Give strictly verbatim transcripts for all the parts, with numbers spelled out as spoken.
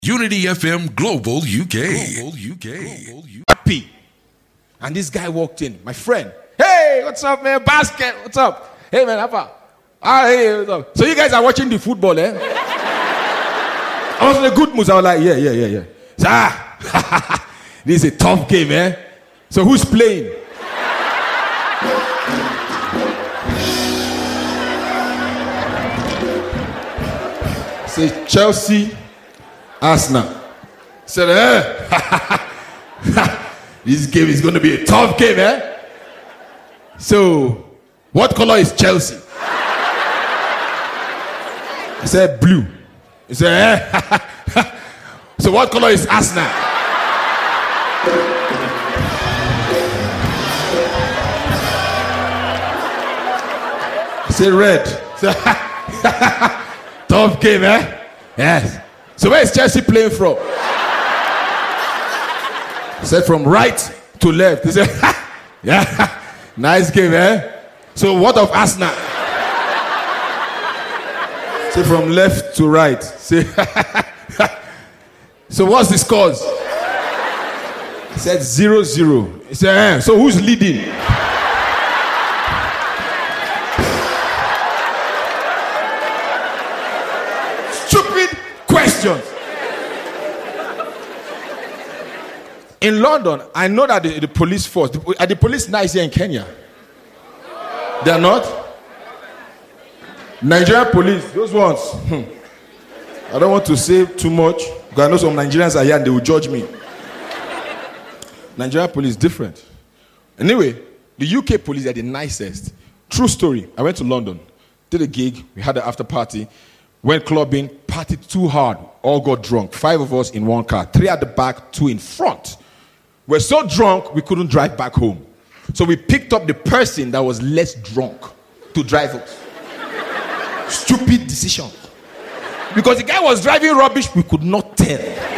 Unity F M Global U K. Global U K. Global U K. Happy. And this guy walked in. My friend. Hey, what's up, man? Basket. What's up? Hey, man. Apa? Ah, hey, what's up? So you guys are watching the football, eh? I was in a good mood. I was like, yeah, yeah, yeah, yeah. So, ah, this is a tough game, eh? So who's playing? Say Chelsea, Arsenal. Said, eh? This game is going to be a tough game, eh? So, what color is Chelsea? I said blue. He said, eh? So, what color is Arsenal? I said red. Tough game, eh? Yes. So where is Chelsea playing from? He said from right to left. He said, yeah, nice game, eh? So what of Arsenal? Say from left to right. Say, so what's the scores? He said zero zero. He said, eh, so who's leading? Stupid questions. In London, I know that the, the police force, the, are the police nice here in Kenya? They are not? Nigerian police, those ones. Hmm. I don't want to say too much because I know some Nigerians are here and they will judge me. Nigerian police different. Anyway, the U K police are the nicest. True story. I went to London, did a gig, we had an after party, went clubbing, partied too hard, all got drunk. Five of us in one car, three at the back, two in front. We're so drunk, we couldn't drive back home. So we picked up the person that was less drunk to drive us. Stupid decision. Because the guy was driving rubbish, we could not tell.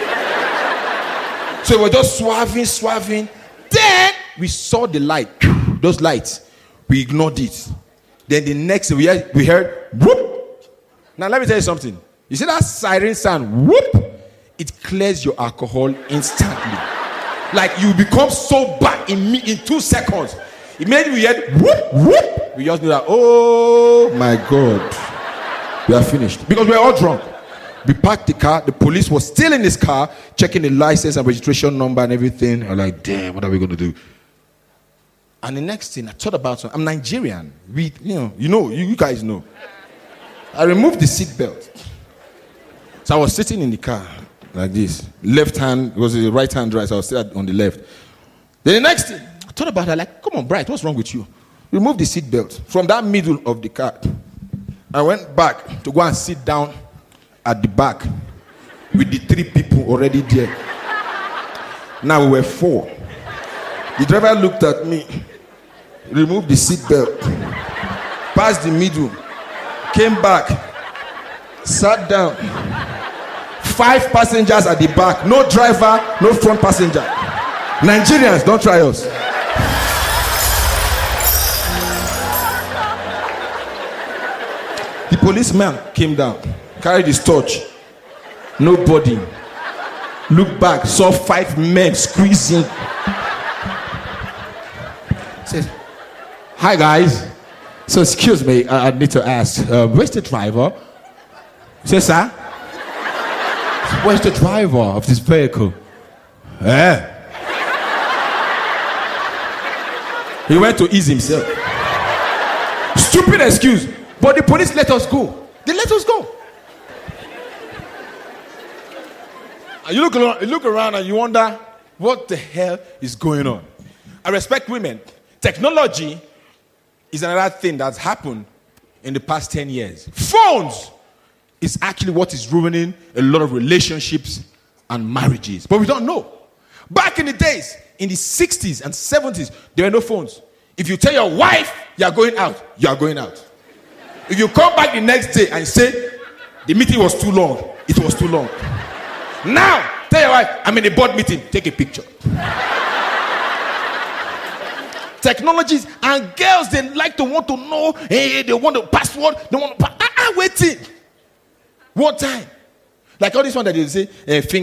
So we were just swerving, swerving. Then we saw the light, those lights. We ignored it. Then the next thing we heard, we heard whoop. Now let me tell you something. You see that siren sound, whoop? It clears your alcohol instantly. Like you become so bad in in two seconds. Immediately we heard whoop, whoop. We just knew that, oh my God. We are finished. Because we were all drunk. We parked the car. The police was still in his car, checking the license and registration number and everything. I'm like, damn, what are we going to do? And the next thing, I thought about something. I'm Nigerian. We, you know, you know, you, you guys know. I removed the seatbelt. So I was sitting in the car like this. Left hand, it was the right hand drive, so I was still on the left. Then the next thing, I thought about it, like, come on, Bright, what's wrong with you? Remove the seatbelt. From that middle of the car, I went back to go and sit down at the back with the three people already there. Now we were four. The driver looked at me, removed the seatbelt, passed the middle, came back, sat down. Five passengers at the back, no driver, no front passenger. Nigerians, don't try us. The policeman came down, carried his torch. Nobody. Looked back, saw five men squeezing. Said, hi guys. So excuse me, I, I need to ask, uh, where's the driver? He said, sir? Where's the driver of this vehicle? Eh? He went to ease himself. Stupid excuse. But the police let us go. They let us go. And you look around, you look around and you wonder, what the hell is going on? I respect women. Technology is another thing that's happened in the past ten years. Phones is actually what is ruining a lot of relationships and marriages. But we don't know. Back in the days, in the sixties and seventies, there were no phones. If you tell your wife you are going out, you are going out. If you come back the next day and say, the meeting was too long, it was too long. Now, tell your wife, I'm in a board meeting, take a picture. Technologies and girls, they like to want to know, hey, they want the password, they want to, ah, ah, waiting. One time, Like all this one that they say, uh, finger